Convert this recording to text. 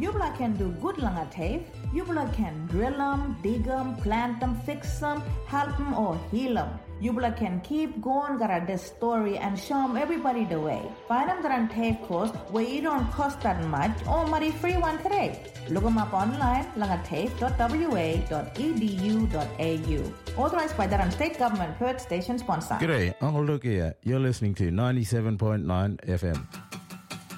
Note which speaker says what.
Speaker 1: Yubla can do good langa tape. Yubla can drill them, dig them, plant them, fix them, help them or heal them. Yubla can keep going got this story and show them everybody the way. Find them on tape course where you don't cost that much or money free one today. Look them up online langatape.wa.edu.au. Authorized by Durham State Government, Perth Station sponsor.
Speaker 2: G'day, Uncle Luke here. You're listening to 97.9 FM.